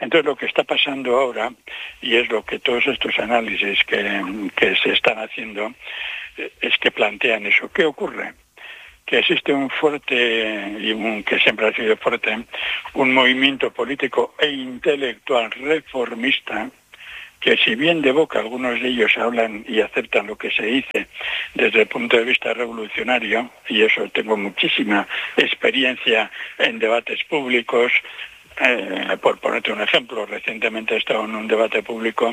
Entonces lo que está pasando ahora, y es lo que todos estos análisis que se están haciendo, es que plantean eso. ¿Qué ocurre? Que existe un fuerte, que siempre ha sido fuerte, un movimiento político e intelectual reformista, que si bien de boca algunos de ellos hablan y aceptan lo que se dice desde el punto de vista revolucionario, y eso tengo muchísima experiencia en debates públicos. Por ponerte un ejemplo, recientemente he estado en un debate público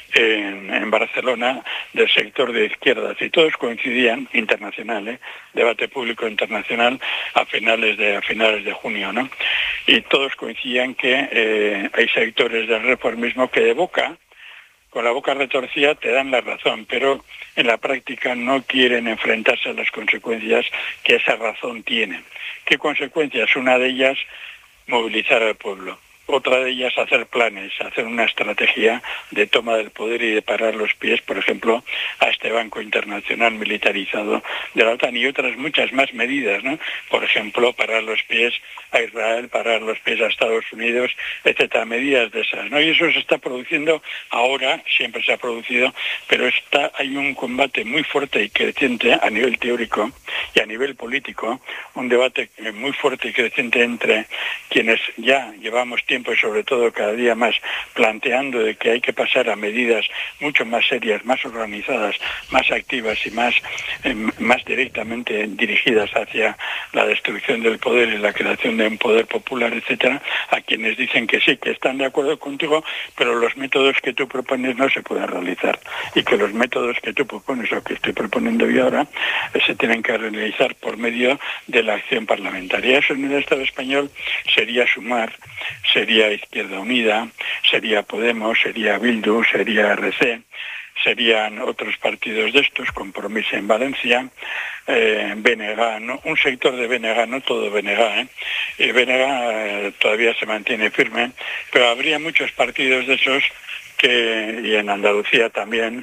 en Barcelona del sector de izquierdas y todos coincidían, internacional, debate público internacional a finales de junio, ¿no? Y todos coincidían que hay sectores del reformismo que de boca, con la boca retorcida, te dan la razón, pero en la práctica no quieren enfrentarse a las consecuencias que esa razón tiene. ¿Qué consecuencias? Una de ellas, movilizar al pueblo. Otra de ellas, hacer planes, hacer una estrategia de toma del poder y de parar los pies, por ejemplo, a este banco internacional militarizado de la OTAN y otras muchas más medidas, ¿no? Por ejemplo, parar los pies a Israel, parar los pies a Estados Unidos, etcétera, medidas de esas, ¿no? Y eso se está produciendo ahora, siempre se ha producido, pero hay un combate muy fuerte y creciente a nivel teórico y a nivel político, un debate muy fuerte y creciente entre quienes ya llevamos tiempo y sobre todo cada día más planteando de que hay que pasar a medidas mucho más serias, más organizadas, más activas y más directamente dirigidas hacia la destrucción del poder y la creación de un poder popular, etcétera, a quienes dicen que sí, que están de acuerdo contigo, pero los métodos que tú propones no se pueden realizar y que los métodos que tú propones o que estoy proponiendo yo ahora se tienen que realizar por medio de la acción parlamentaria. Eso en el Estado español sería Sumar, sería Izquierda Unida, sería Podemos, sería Bildu, sería RC, serían otros partidos de estos, Compromís en Valencia, BNG, ¿no? Un sector de BNG, no todo BNG, BNG todavía se mantiene firme, pero habría muchos partidos de esos y en Andalucía también,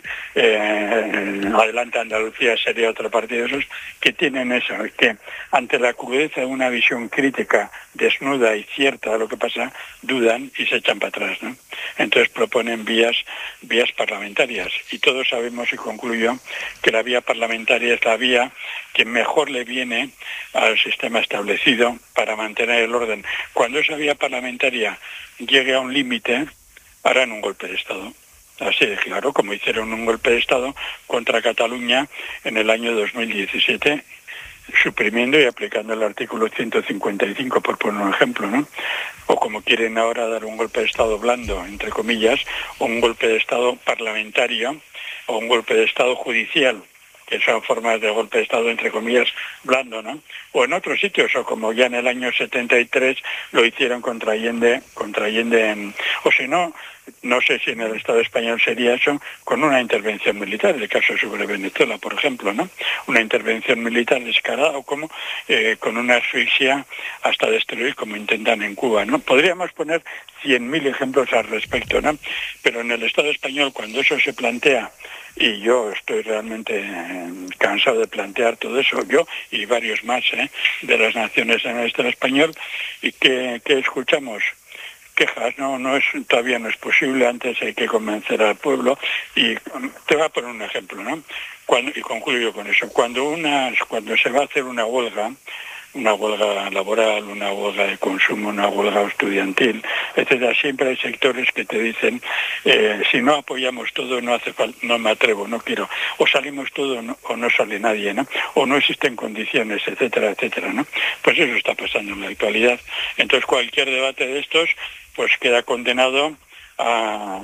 Adelante Andalucía sería otro partido de esos, que tienen eso, que ante la crudeza de una visión crítica, desnuda y cierta de lo que pasa, dudan y se echan para atrás, ¿no? Entonces proponen vías parlamentarias, y todos sabemos, y concluyo, que la vía parlamentaria es la vía que mejor le viene al sistema establecido para mantener el orden. Cuando esa vía parlamentaria llegue a un límite, harán un golpe de Estado. Así de claro, como hicieron un golpe de Estado contra Cataluña en el año 2017, suprimiendo y aplicando el artículo 155, por poner un ejemplo, ¿no? O como quieren ahora dar un golpe de Estado blando, entre comillas, o un golpe de Estado parlamentario, o un golpe de Estado judicial, que son formas de golpe de Estado, entre comillas, blando, ¿no? O en otros sitios, o como ya en el año 73 lo hicieron contra Allende, o si no, no sé si en el Estado español sería eso, con una intervención militar, el caso sobre Venezuela, por ejemplo, ¿no? Una intervención militar descarada, o como con una asfixia hasta destruir, como intentan en Cuba, ¿no? Podríamos poner 100.000 ejemplos al respecto, ¿no? Pero en el Estado español, cuando eso se plantea, y yo estoy realmente cansado de plantear todo eso, yo y varios más de las naciones en el Estado español, y que escuchamos quejas, todavía no es posible, antes hay que convencer al pueblo, y te voy a poner un ejemplo, ¿no? Y concluyo con eso. Cuando se va a hacer una huelga laboral, una huelga de consumo, una huelga estudiantil, etcétera, siempre hay sectores que te dicen, si no apoyamos todo, no hace falta, no me atrevo, no quiero, o salimos todos o no sale nadie, ¿no? O no existen condiciones, etcétera, etcétera, ¿no? Pues eso está pasando en la actualidad. Entonces cualquier debate de estos pues queda condenado a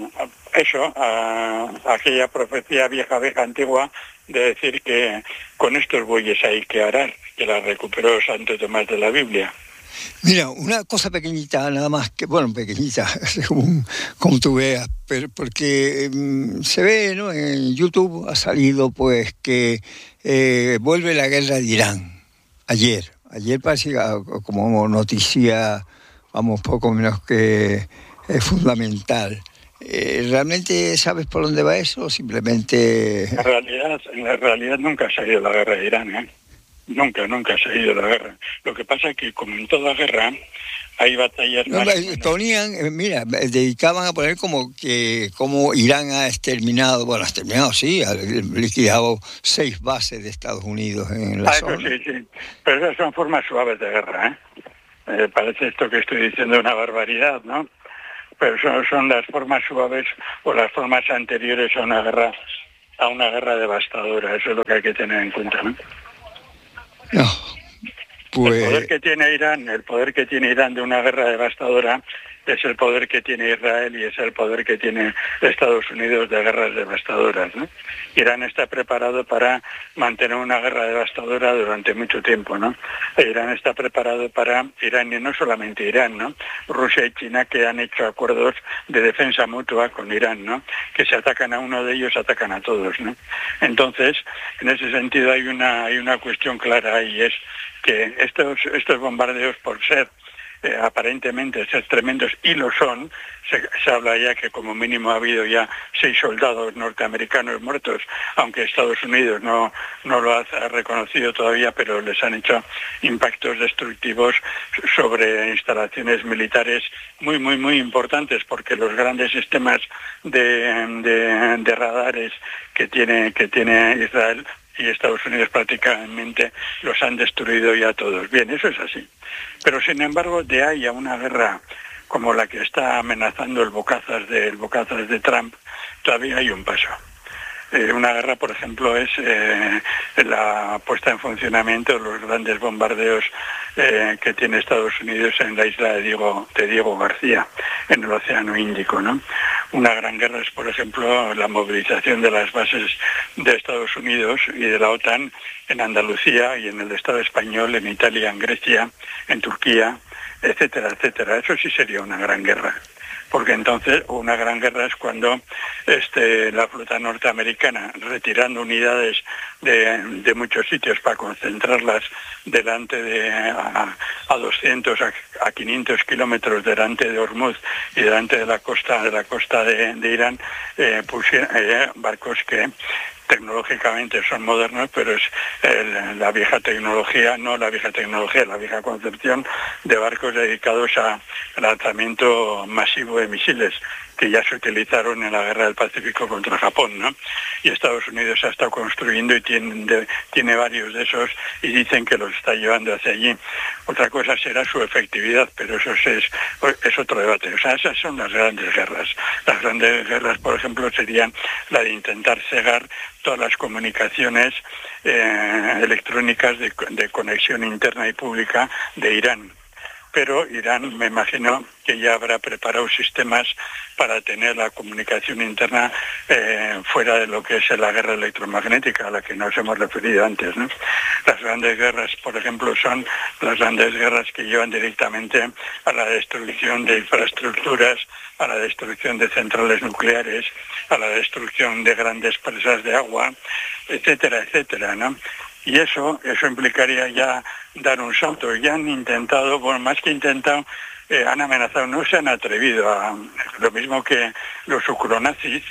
aquella profecía vieja antigua de decir que con estos bueyes hay que arar, que la recuperó Santo Tomás de la Biblia. Mira, una cosa pequeñita nada más, pequeñita, según como tú veas, pero porque se ve, ¿no? En YouTube ha salido pues que vuelve la guerra de Irán. Ayer parece como noticia, vamos, poco menos que fundamental. ¿Realmente sabes por dónde va eso o simplemente...? En realidad nunca ha salido la guerra de Irán, Nunca se ha ido la guerra. Lo que pasa es que, como en toda guerra, hay batallas más... Ponían, mira, dedicaban a poner como Irán ha exterminado, sí, ha liquidado 6 bases de Estados Unidos en la zona. Eso sí, pero esas son formas suaves de guerra, ¿eh? Parece esto que estoy diciendo una barbaridad, ¿no? Pero son las formas suaves o las formas anteriores a una guerra devastadora. Eso es lo que hay que tener en cuenta, ¿no? No, pues... El poder que tiene Irán de una guerra devastadora es el poder que tiene Israel y es el poder que tiene Estados Unidos de guerras devastadoras, ¿no? Irán está preparado para mantener una guerra devastadora durante mucho tiempo, ¿no? Irán está preparado Irán, y no solamente Irán, ¿no? Rusia y China, que han hecho acuerdos de defensa mutua con Irán, ¿no? Que si atacan a uno de ellos, atacan a todos, ¿no? Entonces, en ese sentido hay una cuestión clara, y es que estos bombardeos, por ser aparentemente ser tremendos, y lo son, se habla ya que como mínimo ha habido ya 6 soldados norteamericanos muertos, aunque Estados Unidos no lo ha reconocido todavía, pero les han hecho impactos destructivos sobre instalaciones militares muy, muy, muy importantes, porque los grandes sistemas de radares que tiene Israel y Estados Unidos prácticamente los han destruido ya todos. Bien, eso es así. Pero sin embargo, de ahí a una guerra como la que está amenazando el bocazas de Trump, todavía hay un paso. Una guerra, por ejemplo, es la puesta en funcionamiento de los grandes bombardeos que tiene Estados Unidos en la isla de Diego García, en el Océano Índico, ¿no? Una gran guerra es, por ejemplo, la movilización de las bases de Estados Unidos y de la OTAN en Andalucía y en el Estado español, en Italia, en Grecia, en Turquía, etcétera, etcétera. Eso sí sería una gran guerra. Porque entonces una gran guerra es cuando la flota norteamericana, retirando unidades de muchos sitios para concentrarlas delante a 200 a 500 kilómetros delante de Hormuz y delante de la costa de Irán, barcos que tecnológicamente son modernos, pero es la vieja concepción de barcos dedicados a lanzamiento masivo de misiles, que ya se utilizaron en la guerra del Pacífico contra Japón, ¿no? Y Estados Unidos ha estado construyendo y tiene varios de esos, y dicen que los está llevando hacia allí. Otra cosa será su efectividad, pero eso es otro debate. O sea, esas son las grandes guerras. Las grandes guerras, por ejemplo, serían la de intentar cegar todas las comunicaciones electrónicas de conexión interna y pública de Irán. Pero Irán, me imagino que ya habrá preparado sistemas para tener la comunicación interna fuera de lo que es la guerra electromagnética, a la que nos hemos referido antes, ¿no? Las grandes guerras, por ejemplo, son las grandes guerras que llevan directamente a la destrucción de infraestructuras, a la destrucción de centrales nucleares, a la destrucción de grandes presas de agua, etcétera, etcétera, ¿no? Y eso implicaría ya dar un salto. Ya han intentado, más que intentado, han amenazado, no se han atrevido a... Lo mismo que los ucronazis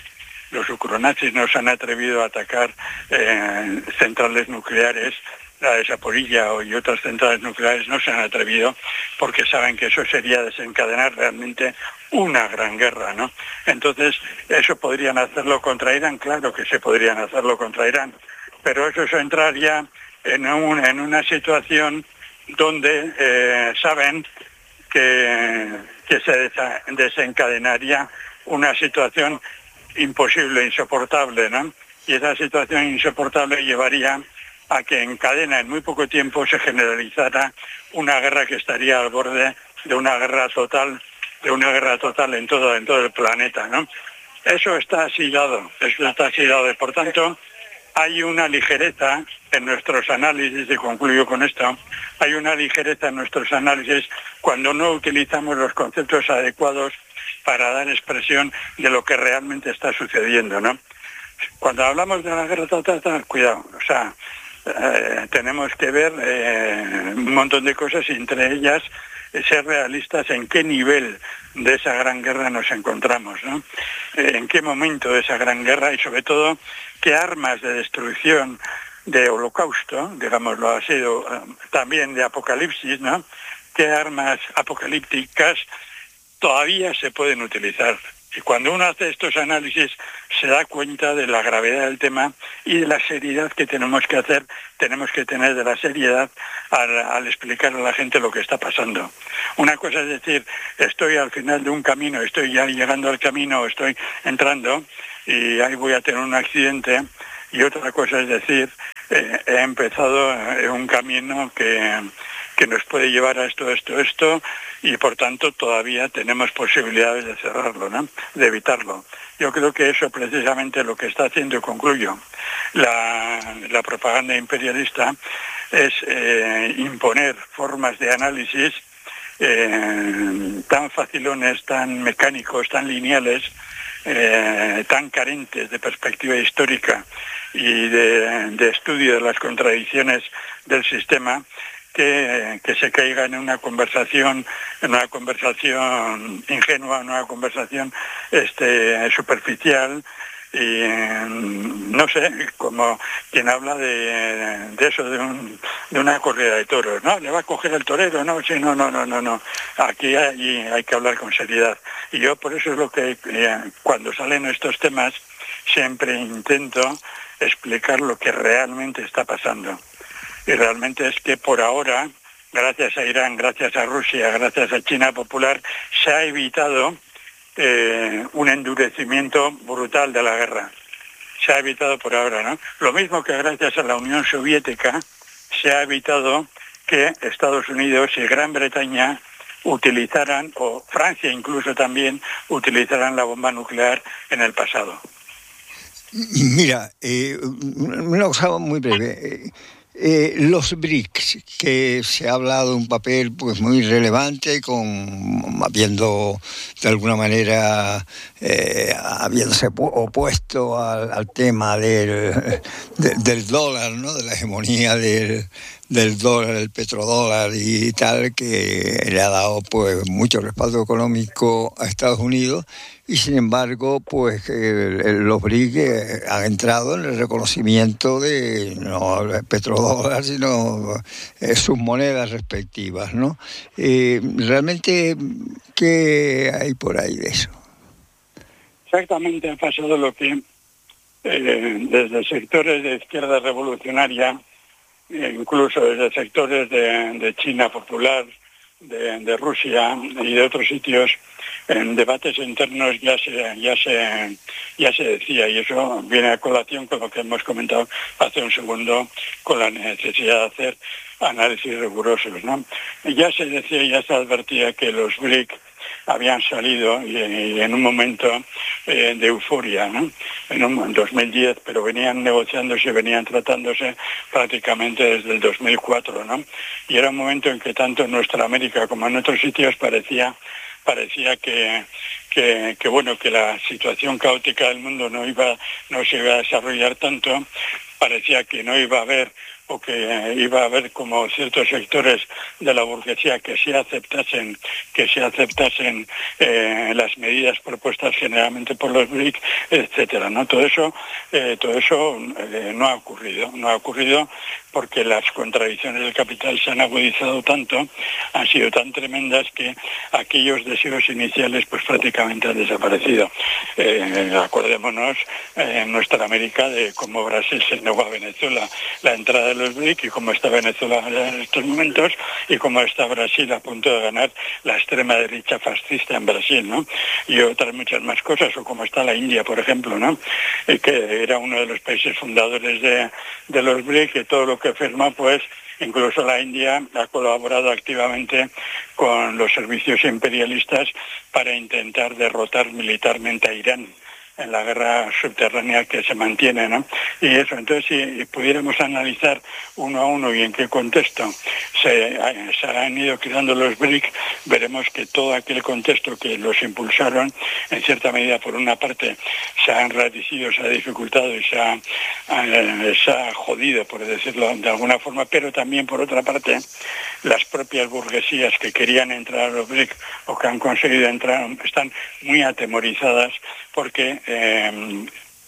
no se han atrevido a atacar centrales nucleares, la de Zaporilla y otras centrales nucleares no se han atrevido, porque saben que eso sería desencadenar realmente una gran guerra, ¿no? Entonces, ¿eso podrían hacerlo contra Irán? Claro que se podrían hacerlo contra Irán, pero eso es entrar ya en una situación donde saben que se desencadenaría una situación imposible, insoportable, ¿no? Y esa situación insoportable llevaría a que en cadena, en muy poco tiempo, se generalizara una guerra que estaría al borde de una guerra total en todo el planeta, ¿no? Eso está asilado, y por tanto hay una ligereza en nuestros análisis, y concluyo con esto, hay una ligereza en nuestros análisis cuando no utilizamos los conceptos adecuados para dar expresión de lo que realmente está sucediendo, ¿no? Cuando hablamos de la guerra total, cuidado, o sea, tenemos que ver un montón de cosas, y entre ellas ser realistas en qué nivel de esa gran guerra nos encontramos, ¿no? En qué momento de esa gran guerra, y sobre todo qué armas de destrucción de holocausto, digámoslo así, también de apocalipsis, ¿no? ¿Qué armas apocalípticas todavía se pueden utilizar? Y cuando uno hace estos análisis se da cuenta de la gravedad del tema y de la seriedad que tenemos que tener de la seriedad al explicar a la gente lo que está pasando. Una cosa es decir, estoy al final de un camino, estoy ya llegando al camino, estoy entrando y ahí voy a tener un accidente, y otra cosa es decir, he empezado un camino que nos puede llevar a esto, y por tanto todavía tenemos posibilidades de cerrarlo, ¿no? De evitarlo. Yo creo que eso precisamente lo que está haciendo, y concluyo, la propaganda imperialista es imponer formas de análisis tan facilones, tan mecánicos, tan lineales, tan carentes de perspectiva histórica y de estudio de las contradicciones del sistema, que se caiga en una conversación ingenua, en una conversación superficial, y no sé, como quien habla de eso, de una corrida de toros, ¿no? ¿Le va a coger el torero? No, sí, no. Aquí hay que hablar con seriedad. Y yo por eso es lo que cuando salen estos temas siempre intento explicar lo que realmente está pasando. Y realmente es que por ahora, gracias a Irán, gracias a Rusia, gracias a China Popular, se ha evitado un endurecimiento brutal de la guerra. Se ha evitado por ahora, ¿no? Lo mismo que gracias a la Unión Soviética se ha evitado que Estados Unidos y Gran Bretaña utilizaran, o Francia incluso también, utilizaran la bomba nuclear en el pasado. Mira, una cosa muy breve. Los BRICS, que se ha hablado de un papel pues muy relevante, habiendo de alguna manera habiéndose opuesto al tema del dólar, ¿no? De la hegemonía del dólar, el petrodólar y tal, que le ha dado pues mucho respaldo económico a Estados Unidos. Y sin embargo, pues los BRICS han entrado en el reconocimiento de no el petrodólar, sino sus monedas respectivas, ¿no? Realmente, ¿qué hay por ahí de eso? Exactamente ha pasado lo que desde sectores de izquierda revolucionaria, incluso desde sectores de China Popular, de Rusia y de otros sitios, en debates internos ya se decía, y eso viene a colación con lo que hemos comentado hace un segundo, con la necesidad de hacer análisis rigurosos, ¿no? Ya se decía, ya se advertía que los BRIC habían salido y en un momento de euforia, ¿no? En 2010, pero venían negociándose, venían tratándose prácticamente desde el 2004, ¿no? Y era un momento en que tanto en nuestra América como en otros sitios parecía que la situación caótica del mundo no se iba a desarrollar tanto, parecía que no iba a haber, o que iba a haber como ciertos sectores de la burguesía que sí aceptasen las medidas propuestas generalmente por los BRIC, etcétera, ¿no? Todo eso no ha ocurrido porque las contradicciones del capital se han agudizado tanto, han sido tan tremendas, que aquellos deseos iniciales pues prácticamente han desaparecido. Acordémonos en nuestra América de cómo Brasil se negó a Venezuela la entrada de los BRIC, y cómo está Venezuela en estos momentos, y cómo está Brasil a punto de ganar la extrema derecha fascista en Brasil, ¿no? Y otras muchas más cosas, o cómo está la India, por ejemplo, ¿no? Que era uno de los países fundadores de los BRIC, que todo lo que firma, pues incluso la India ha colaborado activamente con los servicios imperialistas para intentar derrotar militarmente a Irán en la guerra subterránea que se mantiene, ¿no? Y eso, entonces, si pudiéramos analizar uno a uno y en qué contexto se han ido creando los BRIC, veremos que todo aquel contexto que los impulsaron, en cierta medida, por una parte, se ha enrarecido, se ha dificultado y se ha jodido, por decirlo de alguna forma, pero también, por otra parte, las propias burguesías que querían entrar a los BRIC o que han conseguido entrar están muy atemorizadas, porque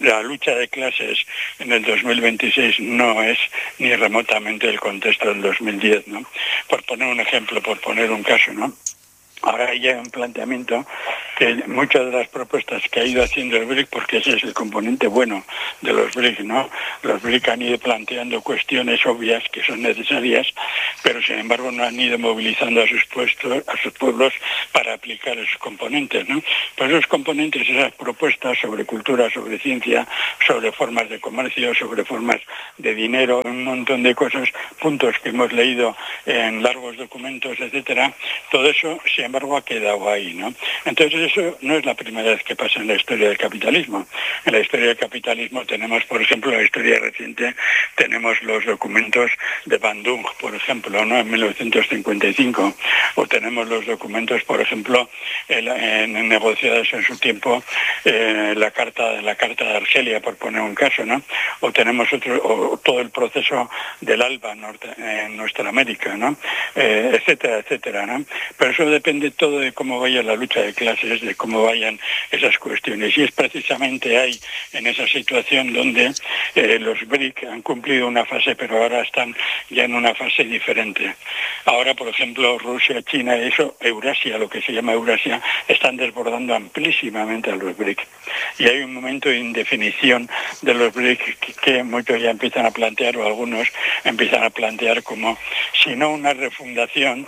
la lucha de clases en el 2026 no es ni remotamente el contexto del 2010, ¿no? Por poner un ejemplo, por poner un caso, ¿no? Ahora hay un planteamiento que muchas de las propuestas que ha ido haciendo el BRIC, porque ese es el componente bueno de los BRIC, ¿no? Los BRIC han ido planteando cuestiones obvias que son necesarias, pero sin embargo no han ido movilizando a sus pueblos para aplicar esos componentes, ¿no? Pues esos componentes, esas propuestas sobre cultura, sobre ciencia, sobre formas de comercio, sobre formas de dinero, un montón de cosas, puntos que hemos leído en largos documentos, etcétera, todo eso sin embargo ha quedado ahí, ¿no? Entonces eso no es la primera vez que pasa en la historia del capitalismo. En la historia del capitalismo tenemos, por ejemplo, la historia reciente, tenemos los documentos de Bandung, por ejemplo, ¿no? En 1955, o tenemos los documentos, por ejemplo, negociados en su tiempo, la carta de Argelia, por poner un caso, ¿no? O tenemos todo el proceso del ALBA en nuestra América, ¿no? Etcétera, etcétera, ¿no? Pero eso depende todo de cómo vaya la lucha de clases, de cómo vayan esas cuestiones. Y es precisamente ahí, en esa situación, donde los BRIC han cumplido una fase, pero ahora están ya en una fase diferente. Ahora, por ejemplo, Rusia, China, Eurasia, lo que se llama Eurasia, están desbordando amplísimamente a los BRIC. Y hay un momento de indefinición de los BRIC que muchos ya empiezan a plantear, o algunos empiezan a plantear como, si no una refundación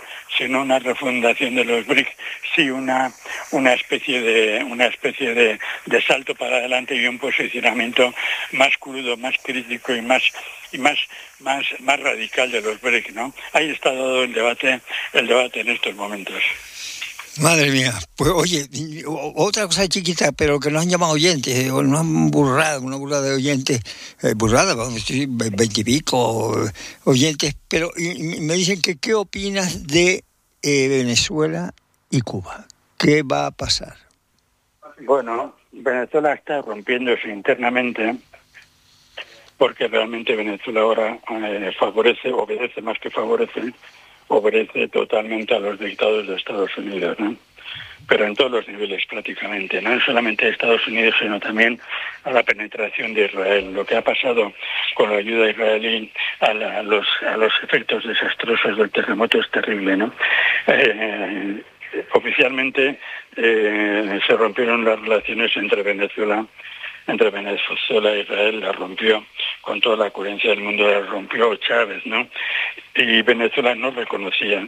de los BRIC, sí una especie de salto para adelante y un posicionamiento más crudo, más crítico y más radical de los BRIC, ¿no? Ahí está dado el debate en estos momentos. Madre mía, pues oye, otra cosa chiquita, pero que nos han llamado oyentes, o nos han burrado, una burrada de oyentes, vamos a decir, 20 y pico oyentes, pero me dicen que ¿qué opinas de Venezuela y Cuba? ¿Qué va a pasar? Bueno, Venezuela está rompiéndose internamente, porque realmente Venezuela ahora obedece más que favorece, obedece totalmente a los dictados de Estados Unidos, ¿no? Pero en todos los niveles prácticamente, no solamente de Estados Unidos, sino también a la penetración de Israel. Lo que ha pasado con la ayuda israelí a los efectos desastrosos del terremoto es terrible, ¿no? Oficialmente se rompieron las relaciones entre Venezuela e Israel, la rompió con toda la coherencia del mundo, la rompió Chávez, ¿no? Y Venezuela no reconocía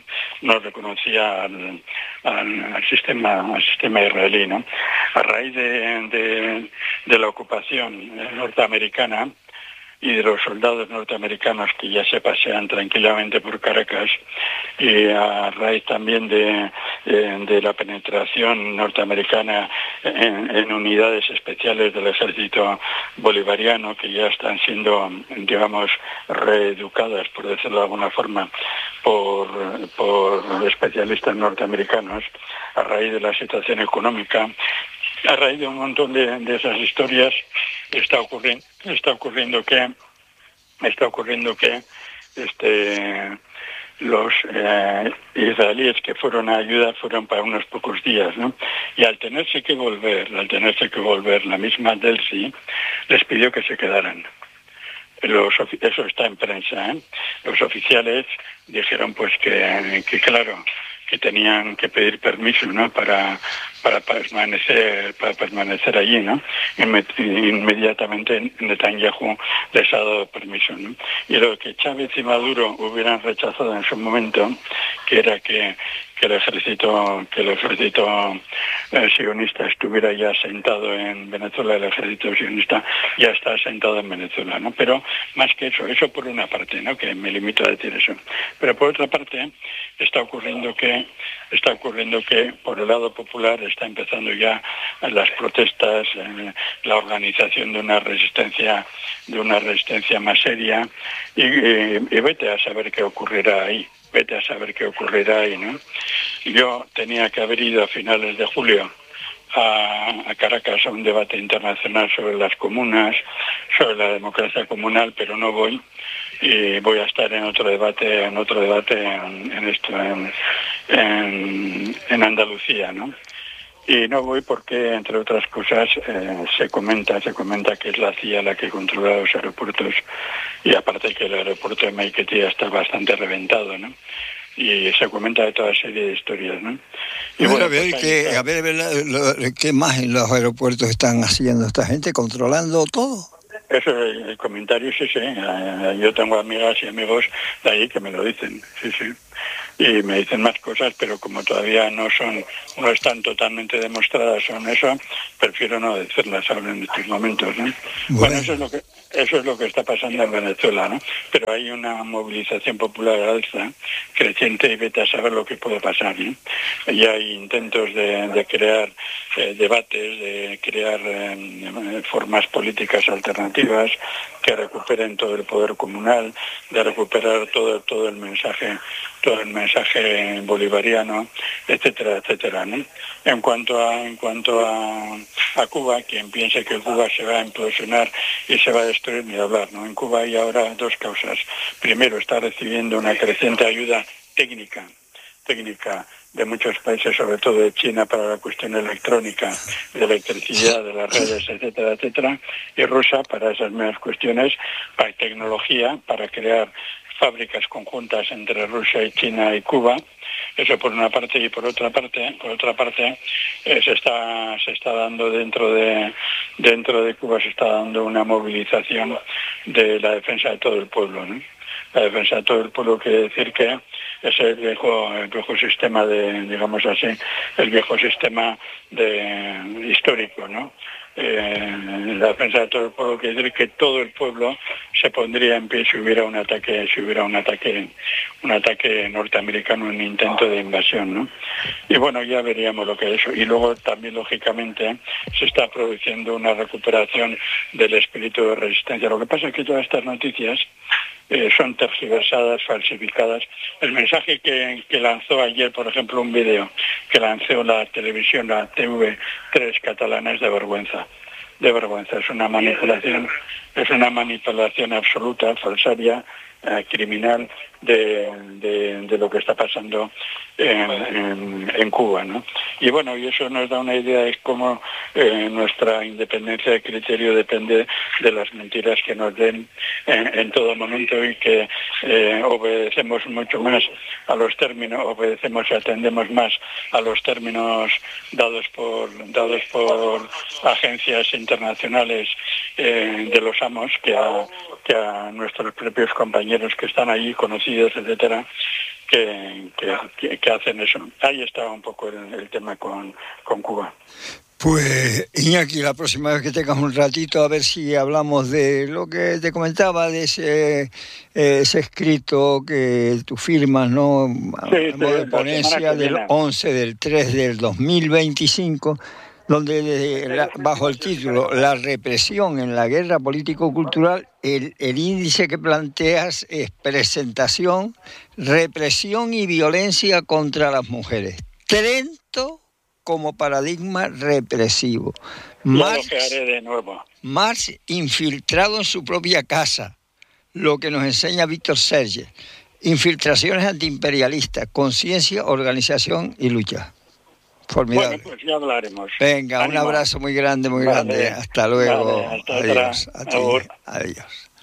al sistema israelí, ¿no? A raíz de la ocupación norteamericana y de los soldados norteamericanos que ya se pasean tranquilamente por Caracas, y a raíz también de la penetración norteamericana en unidades especiales del ejército bolivariano, que ya están siendo, digamos, reeducadas, por decirlo de alguna forma, por especialistas norteamericanos, a raíz de la situación económica, a raíz de un montón de esas historias, está ocurriendo que los israelíes que fueron a ayudar fueron para unos pocos días, ¿no? Y al tenerse que volver, la misma Delcy les pidió que se quedaran. Eso está en prensa, ¿eh? Los oficiales dijeron pues que claro, que tenían que pedir permiso, ¿no? para permanecer allí, ¿no? Inmediatamente Netanyahu les ha dado permiso, ¿no? Y lo que Chávez y Maduro hubieran rechazado en su momento, que era que el ejército sionista estuviera ya asentado en Venezuela, el ejército sionista ya está asentado en Venezuela, ¿no? Pero más que eso por una parte, ¿no? Que me limito a decir eso. Pero por otra parte está ocurriendo que por el lado popular está empezando ya las protestas, la organización de una resistencia más seria, y vete a saber qué ocurrirá ahí. ¿No? Yo tenía que haber ido a finales de julio a Caracas a un debate internacional sobre las comunas, sobre la democracia comunal, pero no voy, y voy a estar en otro debate en Andalucía, ¿no? Y no voy porque, entre otras cosas, se comenta que es la CIA la que controla los aeropuertos, y aparte que el aeropuerto de Maiquetía está bastante reventado, ¿no? Y se comenta de toda serie de historias, ¿no? Y bueno, a ver, ¿qué más en los aeropuertos están haciendo esta gente? ¿Controlando todo? Eso, el comentario es ese. Yo tengo amigas y amigos de ahí que me lo dicen, sí. Y me dicen más cosas, pero como todavía no están totalmente demostradas son eso, prefiero no decirlas ahora en estos momentos, ¿no? Bueno, eso es lo que está pasando en Venezuela, ¿no? Pero hay una movilización popular alza, creciente, y vete a saber lo que puede pasar, ¿no? Y hay intentos de crear debates, de crear formas políticas alternativas que recuperen todo el poder comunal, de recuperar todo el mensaje bolivariano, etcétera, ¿no? En cuanto a Cuba, quien piense que Cuba se va a implosionar y se va a destruir, ni hablar, ¿no? En Cuba hay ahora dos causas. Primero, está recibiendo una creciente ayuda técnica de muchos países, sobre todo de China, para la cuestión electrónica, de electricidad, de las redes, etcétera, y Rusia para esas mismas cuestiones, para tecnología, para crear fábricas conjuntas entre Rusia y China y Cuba. Eso por una parte, y por otra parte se está dando dentro de Cuba, se está dando una movilización de la defensa de todo el pueblo, ¿no? La defensa de todo el pueblo quiere decir que es el viejo sistema el viejo sistema histórico, ¿no? La defensa de todo el pueblo quiere decir que todo el pueblo se pondría en pie si hubiera un ataque norteamericano, un intento de invasión, ¿no? Y bueno, ya veríamos lo que es eso. Y luego también, lógicamente, se está produciendo una recuperación del espíritu de resistencia. Lo que pasa es que todas estas noticias son tergiversadas, falsificadas. El mensaje que lanzó ayer, por ejemplo, un vídeo que lanzó la televisión, la TV3 catalana, es de vergüenza. Es una manipulación absoluta, falsaria, criminal de lo que está pasando en Cuba, ¿no? Y bueno, y eso nos da una idea de cómo nuestra independencia de criterio depende de las mentiras que nos den en todo momento, y que obedecemos mucho más a los términos, y atendemos más a los términos dados por agencias internacionales de los amos que a nuestros propios compañeros que están allí, conocidos, etcétera, que hacen eso. Ahí está un poco el tema con Cuba. Pues, Iñaki, la próxima vez que tengas un ratito, a ver si hablamos de lo que te comentaba, de ese escrito que tú firmas, ¿no? De ponencia del 11 del 3 del 2025, donde bajo el título La represión en la guerra político-cultural, el índice que planteas es presentación, represión y violencia contra las mujeres. Trento como paradigma represivo. Marx infiltrado en su propia casa, lo que nos enseña Víctor Serge. Infiltraciones antiimperialistas, conciencia, organización y lucha. Formidable. Bueno, pues ya hablaremos. Venga, ánimo. Un abrazo muy grande, grande. Hasta luego. Vale, hasta adiós. Otra. Adiós.